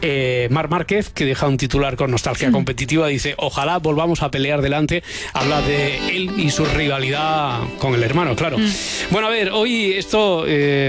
Marc Márquez, que deja un titular con nostalgia competitiva, dice: ojalá volvamos a pelear delante. Habla de él y su rivalidad con el hermano, claro. Bueno, a ver, hoy esto...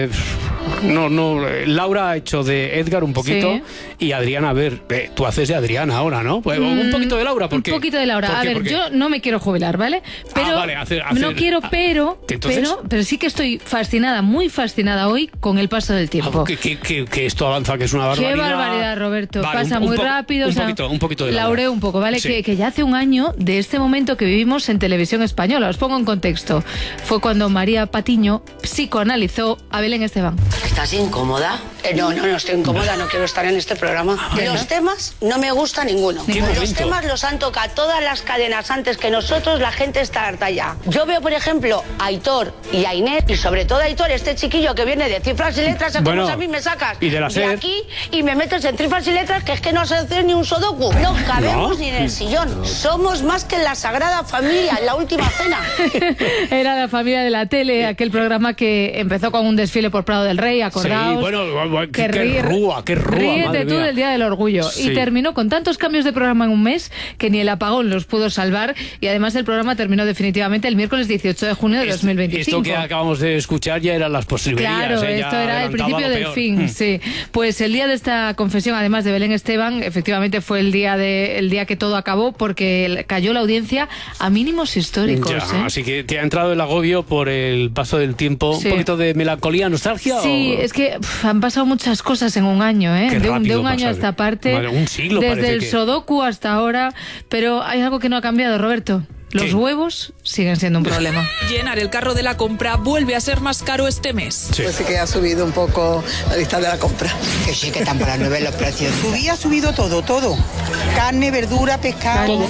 Laura ha hecho de Edgar un poquito, y Adriana, a ver, tú haces de Adriana ahora, ¿no? Pues, un poquito de Laura, porque... Un poquito de Laura. A ver, yo no me quiero jubilar, ¿vale? Pero vale, no quiero, pero sí que estoy fascinada, muy fascinada hoy con el paso del tiempo. Que esto avanza, que es una barbaridad. Qué barbaridad, Roberto. Vale, pasa muy rápido. Un poquito de Laura. Laureo un poco, ¿vale? Sí. Que ya hace un año de este momento que vivimos en televisión española. Os pongo en contexto. Fue cuando María Patiño psicoanalizó a Belén Esteban. ¿Estás incómoda? No estoy incómoda, no quiero estar en este programa. Los temas no me gusta ninguno. Los temas los han tocado todas las cadenas antes que nosotros, la gente está harta ya. Yo veo, por ejemplo, a Aitor y a Inés, y sobre todo a Aitor, este chiquillo que viene de cifras y letras, como a mí me sacas y de aquí y me metes en cifras y letras, que es que no sé hacer ni un sudoku. No cabemos ni en el sillón. Somos más que en la Sagrada Familia, en la Última Cena. Era la familia de la tele, aquel programa que empezó con un desfile por Prado del Rey, acordaos. Sí, bueno, qué rúa, ríete tú del Día del Orgullo. Sí. Y terminó con tantos cambios de programa en un mes que ni el apagón los pudo salvar, y además el programa terminó definitivamente el miércoles 18 de junio de 2025. Esto que acabamos de escuchar ya eran las postrimerías. Claro, esto era el principio del fin. Sí. Pues el día de esta confesión, además de Belén Esteban, efectivamente fue el día que todo acabó, porque cayó la audiencia a mínimos históricos. Así que te ha entrado el agobio por el paso del tiempo, un poquito de melancolía, nostalgia. Sí, es que han pasado muchas cosas en un año, de un año a esta parte. Vale, un siglo desde el Sudoku hasta ahora. Pero hay algo que no ha cambiado, Roberto. Los huevos siguen siendo un problema. Llenar el carro de la compra vuelve a ser más caro este mes. Sí. Pues sí que ha subido un poco la lista de la compra. Que sí, que están por las 9 los precios. Ha subido todo. Carne, verdura, pescado.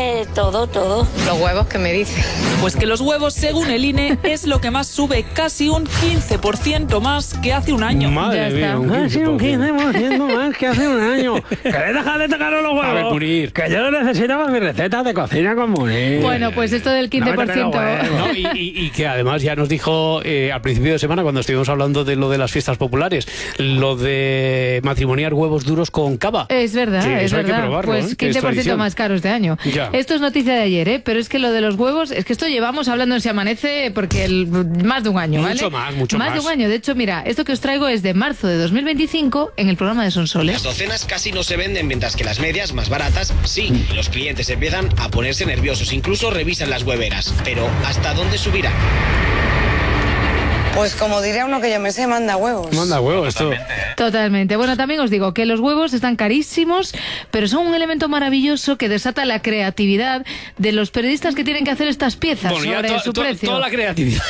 Todo. Los huevos, que me dicen. Pues que los huevos, según el INE, es lo que más sube, casi un 15% más que hace un año. Madre mía, casi un 15% más que hace un año. Que deja de tocar los huevos. A ver, Munir. Que yo necesitaba mis recetas de cocina con Munir. Bueno, pues esto del 15%... No, y que además ya nos dijo al principio de semana, cuando estuvimos hablando de lo de las fiestas populares, lo de matrimoniar huevos duros con cava. Es verdad, sí, es verdad. Probarlo, pues 15% más caro este año. Ya. Esto es noticia de ayer, pero es que lo de los huevos, es que esto llevamos hablando en Se Amanece porque más de un año, ¿vale? Mucho más. Más de un año. De hecho, mira, esto que os traigo es de marzo de 2025 en el programa de Sonsoles. Las docenas casi no se venden, mientras que las medias, más baratas, sí. Y los clientes empiezan a ponerse nerviosos, incluso revisan las hueveras. Pero ¿hasta dónde subirá? Pues como diría uno que yo me sé, manda huevos. Manda huevos, esto. Totalmente. Bueno, también os digo que los huevos están carísimos, pero son un elemento maravilloso que desata la creatividad de los periodistas que tienen que hacer estas piezas sobre su precio. Toda la creatividad.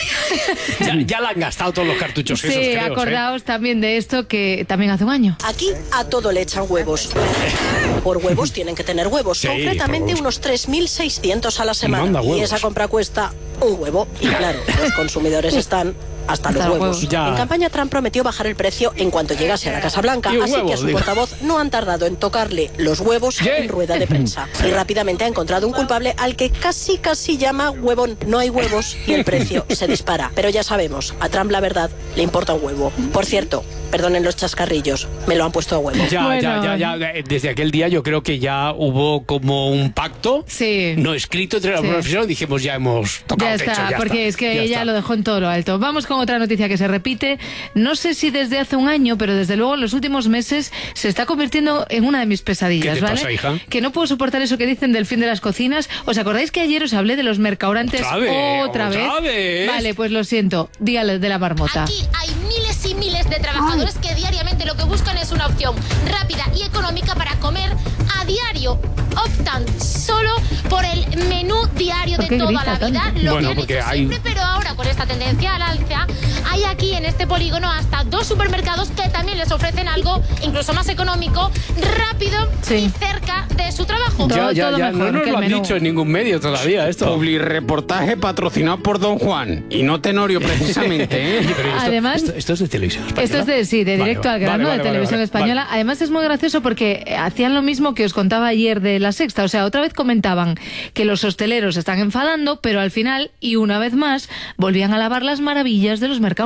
ya la han gastado todos los cartuchos esos, creo, acordaos también de esto que también hace un año. Aquí a todo le echan huevos. Por huevos tienen que tener huevos. Sí, concretamente unos 3.600 a la semana. Y esa compra cuesta un huevo. Y claro, los consumidores están hasta los huevos. En campaña Trump prometió bajar el precio en cuanto llegase a la Casa Blanca, así que a su portavoz no han tardado en tocarle los huevos en rueda de prensa. Y rápidamente ha encontrado un culpable al que casi llama huevón. No hay huevos y el precio se dispara. Pero ya sabemos, a Trump la verdad le importa un huevo. Por cierto, perdonen los chascarrillos, me lo han puesto a huevo. Ya. Desde aquel día yo creo que ya hubo como un pacto no escrito entre la profesión. Dijimos, ya hemos tocado techo. Ya está, porque es que ella lo dejó en todo lo alto. Vamos con otra noticia que se repite. No sé si desde hace un año, pero desde luego en los últimos meses se está convirtiendo en una de mis pesadillas. ¿Qué te pasa, hija? Que no puedo soportar eso que dicen del fin de las cocinas. ¿Os acordáis que ayer os hablé de los mercaurantes otra vez? Vale, pues lo siento. Dígale de la marmota. Aquí hay miles y miles de trabajadores que diariamente lo que buscan es una opción rápida y económica para comer a diario. Optan solo por el menú diario de toda la vida, lo que han hecho siempre, pero ahora con esta tendencia al alza, hay aquí en este polígono hasta 2 supermercados que también les ofrecen algo incluso más económico, rápido y cerca de su trabajo. Ya, no nos lo han dicho en ningún medio todavía esto. Publireportaje patrocinado por Don Juan y no Tenorio precisamente, ¿eh? Además, esto es de Televisión Española. Esto es de directo al grano, de Televisión Española. Además es muy gracioso porque hacían lo mismo que os contaba ayer de La Sexta. O sea, otra vez comentaban que los hosteleros están enfadando, pero al final, y una vez más, volvían a alabar las maravillas de los mercados.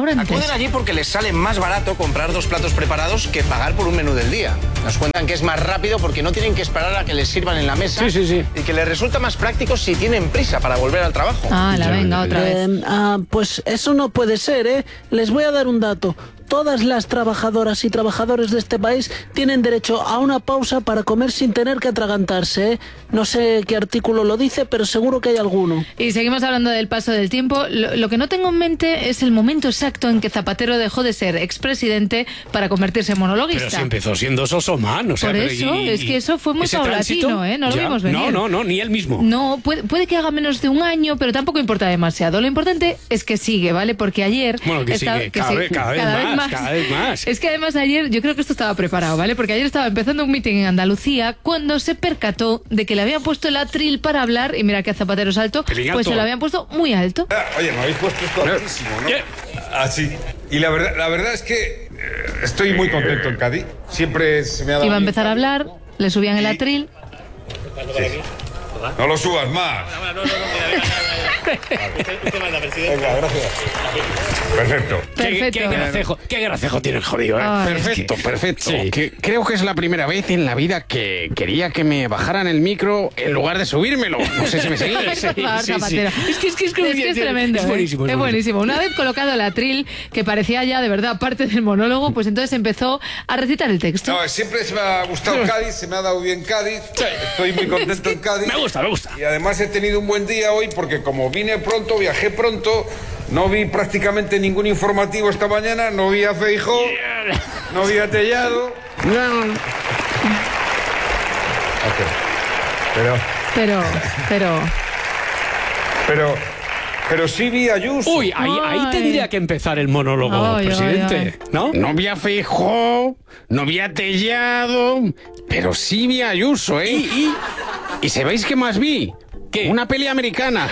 restaurantes. Acuden allí porque les sale más barato comprar 2 platos preparados que pagar por un menú del día. Nos cuentan que es más rápido porque no tienen que esperar a que les sirvan en la mesa. Sí. Y que les resulta más práctico si tienen prisa para volver al trabajo. Venga, otra vez. Pues eso no puede ser, ¿eh? Les voy a dar un dato. Todas las trabajadoras y trabajadores de este país tienen derecho a una pausa para comer sin tener que atragantarse, ¿eh? No sé qué artículo lo dice, pero seguro que hay alguno. Y seguimos hablando del paso del tiempo. Lo que no tengo en mente es el momento exacto en que Zapatero dejó de ser expresidente para convertirse en monologuista. Pero si empezó siendo Sosoman, o sea... Por eso, es que eso fue muy paulatino, ¿eh? No lo vimos venir. No, ni él mismo. No, puede que haga menos de un año, pero tampoco importa demasiado. Lo importante es que sigue, ¿vale? Porque ayer... Bueno, que sigue, cada vez más. Es que además ayer, yo creo que esto estaba preparado, ¿vale? Porque ayer estaba empezando un meeting en Andalucía cuando se percató de que le habían puesto el atril para hablar, y mira que a Zapatero salto, pues se lo habían puesto muy alto. Oye, me habéis puesto esto altísimo, ¿no? Así. Y la verdad es que estoy muy contento en Cádiz. Siempre se me ha dado... Iba a empezar a hablar, le subían el atril. Sí. No lo subas más. Venga, gracias. Perfecto. Qué gracejo tiene el jodido, ¿eh? Perfecto. Sí. Creo que es la primera vez en la vida que quería que me bajaran el micro en lugar de subírmelo. No sé si me seguís. Sí. Es que es tremendo. Es buenísimo. Es buenísimo. Una vez colocado el atril, que parecía ya de verdad parte del monólogo, pues entonces empezó a recitar el texto. No, siempre se me ha gustado Cádiz, se me ha dado bien Cádiz. Estoy muy contento en Cádiz. Me gusta. Y además he tenido un buen día hoy porque como vine pronto, viajé pronto, no vi prácticamente ningún informativo esta mañana, no vi a Feijóo, no vi a Tellado. Pero sí vi a Ayuso. Uy, ahí tendría que empezar el monólogo, presidente. ¿No? No vi a Feijóo, no vi a Tellado, pero sí vi a Ayuso, ¿eh? ¿Y sabéis qué más vi? ¿Qué? Una peli americana.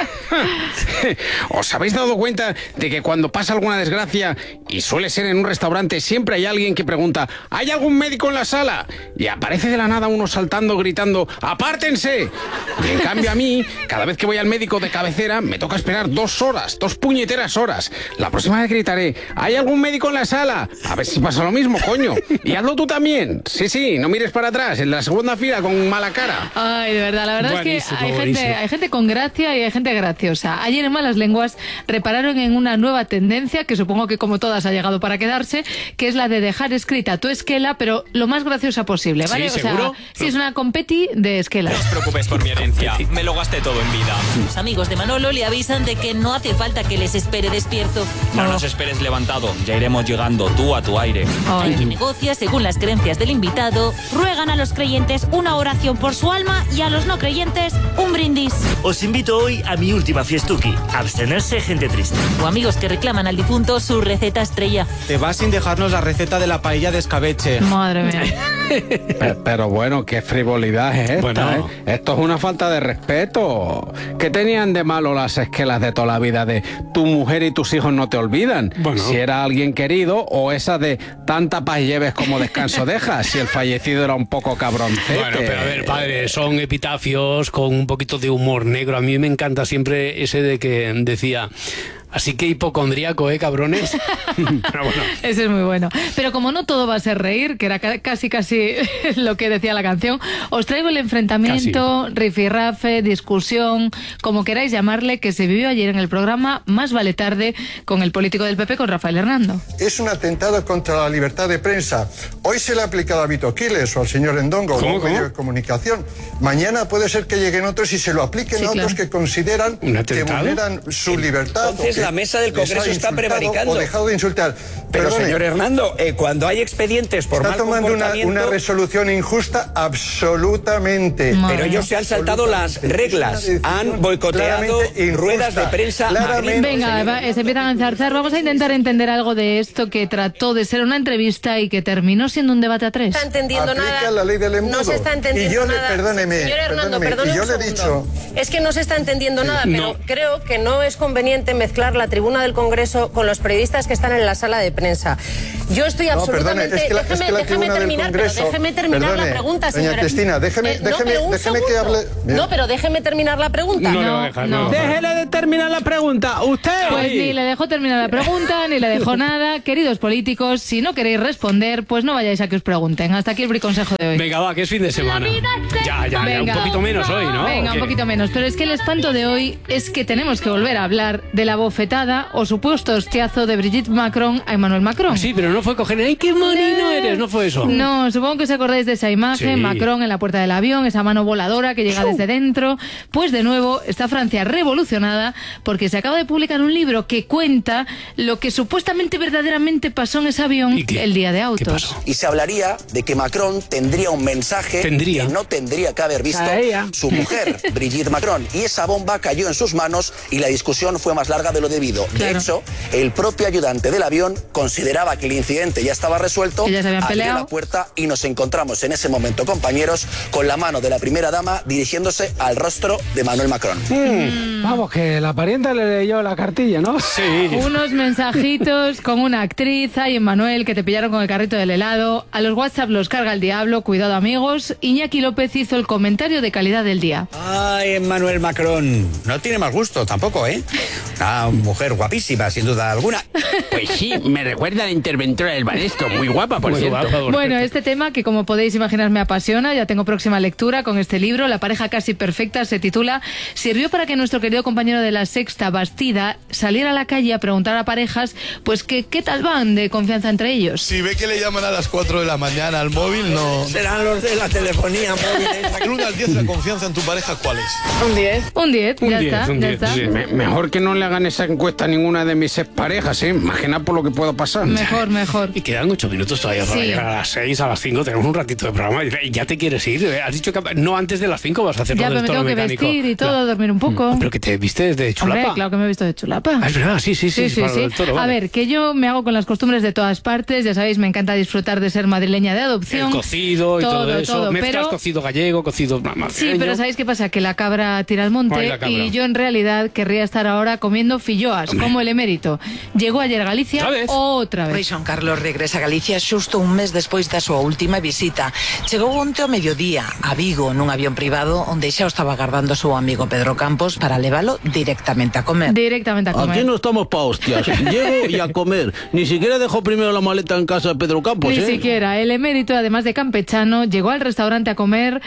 ¿Os habéis dado cuenta de que cuando pasa alguna desgracia, y suele ser en un restaurante, siempre hay alguien que pregunta, ¿hay algún médico en la sala? Y aparece de la nada uno saltando, gritando, ¡apártense! Y en cambio a mí, cada vez que voy al médico de cabecera, me toca esperar 2 horas, 2 puñeteras horas. La próxima vez gritaré, ¿hay algún médico en la sala? A ver si pasa lo mismo, coño. Y hazlo tú también. Sí, no mires para atrás, en la segunda fila con mala cara. Ay, de verdad, la verdad es que hay gente con gracia y hay gente graciosa. Ayer en Malas Lenguas repararon en una nueva tendencia que supongo que como todas ha llegado para quedarse, que es la de dejar escrita tu esquela, pero lo más graciosa posible, ¿vale? Sí, ¿seguro? Sí, es una competi de esquelas. No os preocupéis por mi herencia, me lo gasté todo en vida. Los amigos de Manolo le avisan de que no hace falta que les espere despierto. No nos esperes levantado, ya iremos llegando tú a tu aire. El que negocia según las creencias del invitado. Ruegan a los creyentes una oración por su alma y a los no creyentes un brindis. Os invito hoy a mi última fiestuki. Abstenerse, gente triste. O amigos que reclaman al difunto su receta estrella. Te vas sin dejarnos la receta de la paella de escabeche. Madre mía. Pero bueno, qué frivolidad es esta, bueno. Esto es una falta de respeto. ¿Qué tenían de malo las esquelas de toda la vida de tu mujer y tus hijos no te olvidan? Bueno. Si era alguien querido, o esa de tanta paz lleves como descanso dejas, si el fallecido era un poco cabroncete. Bueno, pero a ver, padre, son epitafios con un poquito de humor negro. A mí me encanta siempre ese de que decía... Así que hipocondríaco, cabrones. Pero bueno. Ese es muy bueno. Pero como no todo va a ser reír, que era casi lo que decía la canción, os traigo el enfrentamiento, rifirrafe, discusión, como queráis llamarle, que se vivió ayer en el programa Más vale tarde con el político del PP, con Rafael Hernando. Es un atentado contra la libertad de prensa. Hoy se le ha aplicado a Vito Quiles o al señor Endongo, un medio de comunicación. Mañana puede ser que lleguen otros y se lo apliquen a otros que consideran que vulneran su libertad. Entonces la mesa del Congreso está prevaricando. O dejado de insultar. Pero Perdone, señor Hernando, cuando hay expedientes por mal comportamiento... Está tomando una resolución injusta absolutamente. Pero ellos se han saltado las reglas. Han boicoteado ruedas de prensa. Venga, se empiezan a enzarzar. Vamos a intentar entender algo de esto que trató de ser una entrevista y que terminó siendo un debate a 3. No está entendiendo nada. La ley del embudo. No se está entendiendo nada. Perdóneme. Señor Hernando, perdóneme y yo un le he segundo. dicho... Es que no se está entendiendo nada, pero creo que no es conveniente mezclar cruzar la tribuna del Congreso con los periodistas que están en la sala de prensa. Yo estoy absolutamente... Déjeme terminar la pregunta, señora. Doña Cristina, déjeme que hable... No, pero déjeme terminar la pregunta. No. Déjele de terminar la pregunta. Usted... Pues ni le dejó terminar la pregunta, ni le dejó nada. Queridos políticos, si no queréis responder, pues no vayáis a que os pregunten. Hasta aquí el briconsejo de hoy. Venga, va, que es fin de semana. Ya, un poquito menos hoy, ¿no? Venga, un poquito menos. Pero es que el espanto de hoy es que tenemos que volver a hablar de la bofetada o supuesto hostiazo de Brigitte Macron a Emmanuel Macron. Sí, pero no fue coger... ¡Ay, qué monino eres! No fue eso. No, supongo que os acordáis de esa imagen. Sí. Macron en la puerta del avión, esa mano voladora que llega desde dentro. Pues de nuevo está Francia revolucionada porque se acaba de publicar un libro que cuenta lo que supuestamente verdaderamente pasó en ese avión el día de autos. Y se hablaría de que Macron tendría un mensaje que no tendría que haber visto su mujer, Brigitte Macron, y esa bomba cayó en sus manos y la discusión fue más larga de lo debido. De hecho, el propio ayudante del avión consideraba que el incidente ya estaba resuelto, abrió la puerta y nos encontramos en ese momento, compañeros, con la mano de la primera dama dirigiéndose al rostro de Emmanuel Macron. Vamos, que la parienta le leyó la cartilla, ¿no? Sí. Unos mensajitos con una actriz, ay, Emmanuel, que te pillaron con el carrito del helado. A los WhatsApp los carga el diablo, cuidado amigos. Iñaki López hizo el comentario de calidad del día. Ay, Emmanuel Macron, no tiene mal gusto tampoco, ¿eh? Una mujer guapísima, sin duda alguna. Pues sí, me recuerda a la interventora del Banesto, muy guapa, por cierto. Bueno, este tema que como podéis imaginar me apasiona, ya tengo próxima lectura con este libro, La pareja casi perfecta, se titula. Sirvió para que nuestro querido compañero de La Sexta, Bastida, saliera a la calle a preguntar a parejas, pues qué tal van de confianza entre ellos. Si ve que le llaman a las 4 de la mañana al móvil, no... Serán los de la telefonía móvil. Del 1 al 10, la confianza en tu pareja, ¿cuál es? Un 10. Un 10, ya está. Sí. Mejor que no le hagan esa encuesta a ninguna de mis exparejas, ¿eh? Más que nada por lo que pueda pasar. Mejor. Y quedan 8 minutos todavía para llegar a las 6, a las 5, tenemos un ratito de programa. ¿Ya te quieres ir? Has dicho que no antes de las 5 vas a hacer ya, lo del toro mecánico. Ya, me tengo que vestir y todo, dormir un poco. Pero que te vistes de chulapa. Hombre, claro que me he visto de chulapa. Es verdad, sí. Toro, vale. A ver, que yo me hago con las costumbres de todas partes, ya sabéis, me encanta disfrutar de ser madrileña de adopción. El cocido y todo eso. Mezclas cocido gallego, cocido madrileño. Sí, pero ¿sabéis qué pasa? Que la cabra tira al monte y yo en realidad querría estar ahora comiendo filloas, como el emérito. Llegó ayer a Galicia otra vez. Rei Juan Carlos regresa a Galicia xusto un mes despois da súa última visita. Chegou onte ao mediodía a Vigo nun avión privado onde xa o estaba agardando o seu amigo Pedro Campos para leválo directamente a comer. Aquí no estamos pa hostias. Llego y a comer. Ni siquiera dejó primero la maleta en casa de Pedro Campos, Ni siquiera. El emérito, además de campechano, llegó al restaurante a comer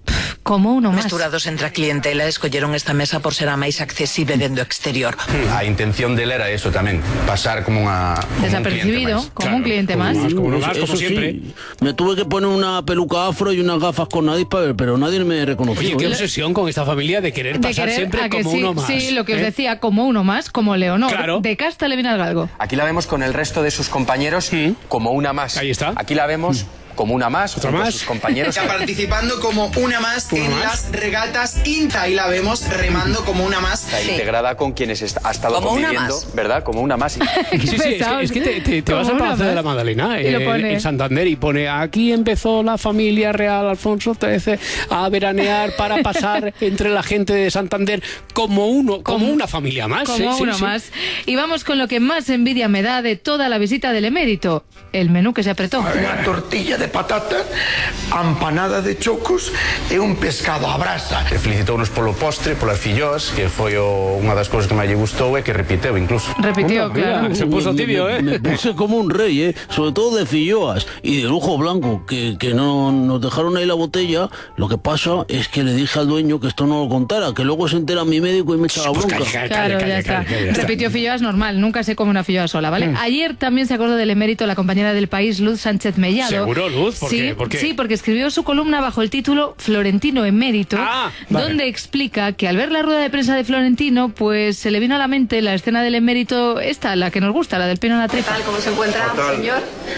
como uno más. Mesturados entre a clientela, escolleron esta mesa por ser a máis accesible dende o exterior. A intención dele era eso tamén, pasar como desapercibido, como un cliente más. Como uno más, como siempre. Sí. Me tuve que poner una peluca afro y unas gafas con nariz para ver, pero nadie me reconoció. Oye, qué obsesión con esta familia de querer pasar siempre como uno más. Sí, lo que os decía, como uno más, como Leonor. Claro. De casta le viene al galgo. Aquí la vemos con el resto de sus compañeros como una más. Ahí está. Aquí la vemos como una más, otra más. Sus compañeros. Está participando como una más las regatas INTA y la vemos remando como una más. Está integrada con quienes ha estado conviviendo, ¿verdad? Como una más. Sí, es que te vas al Palacio de la Magdalena en Santander y pone: aquí empezó la familia real Alfonso XIII a veranear para pasar entre la gente de Santander como una familia más. Como uno más. Y vamos con lo que más envidia me da de toda la visita del emérito: el menú que se apretó. Una tortilla de patatas, empanada de chocos e un pescado a brasa. Felicitounos polo postre, polas filloas, que foi unha das cousas que máis lle gustou e que repiteu incluso. Repitió, claro. Se puso tibio, Me puse como un rey, sobre todo de filloas y de lujo blanco, que no nos dejaron ahí la botella. Lo que pasa es que le dije al dueño que esto no lo contara, que luego se entera mi médico y me echa la bronca. Claro, ya está. Repitió filloas normal, nunca se come una filloa sola, ¿vale? Ayer también se acordó del emérito la compañera del País, Luz Sánchez Mellado. ¿Seguro, Luz? ¿Por qué? Sí, porque escribió su columna bajo el título Florentino emérito, donde explica que al ver la rueda de prensa de Florentino, pues se le vino a la mente la escena del emérito, esta, la que nos gusta, la del pino en la tripa. ¿Cómo se encuentra, señor?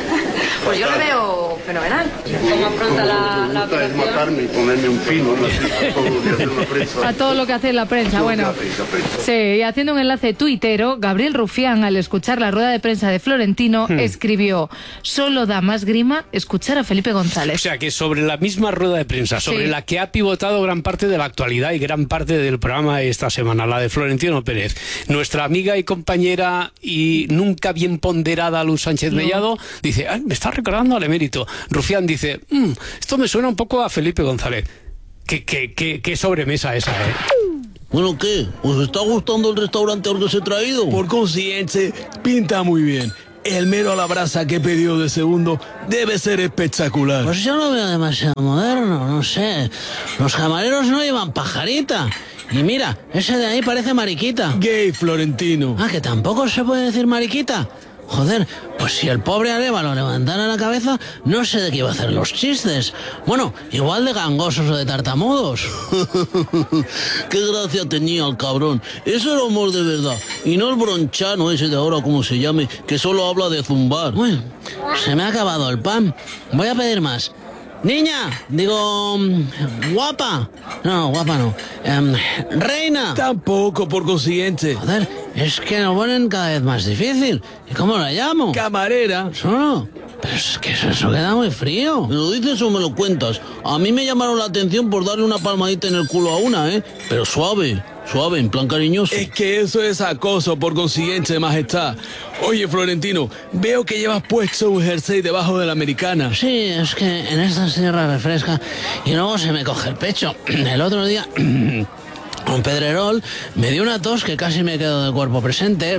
Pues yo lo veo fenomenal. ¿Cómo afronta la operación? Matarme y ponerme un pino a todo lo que hace la prensa. Bueno, sí, y haciendo un enlace tuitero, Gabriel Rufián, al escuchar la rueda de prensa de Florentino, escribió: solo da más grima escuchar a Felipe González. O sea, que sobre la misma rueda de prensa, sobre la que ha pivotado gran parte de la actualidad y gran parte del programa esta semana, la de Florentino Pérez, nuestra amiga y compañera y nunca bien ponderada Luz Sánchez Mellado dice: me está recordando al emérito. Rufián dice: esto me suena un poco a Felipe González. Qué sobremesa esa, ¿eh? Bueno, ¿qué? ¿Os está gustando el restaurante al que os he traído? Por consiguiente, pinta muy bien. El mero a la brasa que he pedido de segundo debe ser espectacular. Pues yo lo veo demasiado moderno, no sé. Los camareros no llevan pajarita. Y mira, ese de ahí parece mariquita. Gay, Florentino. Ah, que tampoco se puede decir mariquita. Joder, pues si el pobre Arévalo levantara la cabeza, no sé de qué iba a hacer los chistes. Bueno, igual de gangosos o de tartamudos. Qué gracia tenía el cabrón. Eso era humor de verdad. Y no el bronchano ese de ahora, como se llame, que solo habla de zumbar. Bueno, se me ha acabado el pan. Voy a pedir más. Niña, digo, guapa. No, guapa no. Reina. Tampoco, por consiguiente. Joder, es que lo ponen cada vez más difícil. ¿Y cómo la llamo? Camarera. Solo. Pero es que eso queda muy frío. ¿Me lo dices o me lo cuentas? A mí me llamaron la atención por darle una palmadita en el culo a una, ¿eh? Pero suave, en plan cariñoso. Es que eso es acoso, por consiguiente, majestad. Oye, Florentino, veo que llevas puesto un jersey debajo de la americana. Sí, es que en esta sierra refresca y luego se me coge el pecho. El otro día un pedrerol me dio una tos que casi me quedó de cuerpo presente.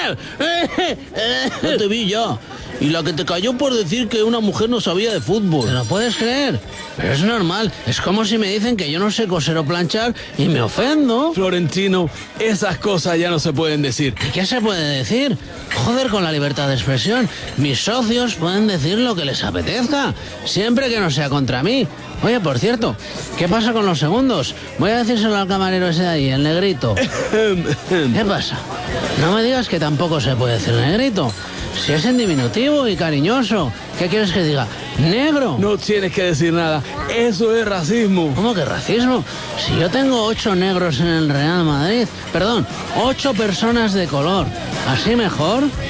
Ya te vi ya. Y la que te cayó por decir que una mujer no sabía de fútbol. ¿Te lo puedes creer? Pero es normal. Es como si me dicen que yo no sé coser o planchar y me ofendo. Florentino, esas cosas ya no se pueden decir. ¿Y qué se puede decir? Joder, con la libertad de expresión. Mis socios pueden decir lo que les apetezca, siempre que no sea contra mí. Oye, por cierto, ¿qué pasa con los segundos? Voy a decírselo al camarero ese de ahí, el negrito. ¿Qué pasa? No me digas que tampoco se puede decir negrito. Si es en diminutivo y cariñoso. ¿Qué quieres que diga? ¿Negro? No tienes que decir nada. Eso es racismo. ¿Cómo que racismo? Si yo tengo 8 negros en el Real Madrid. Perdón, 8 personas de color. ¿Así mejor?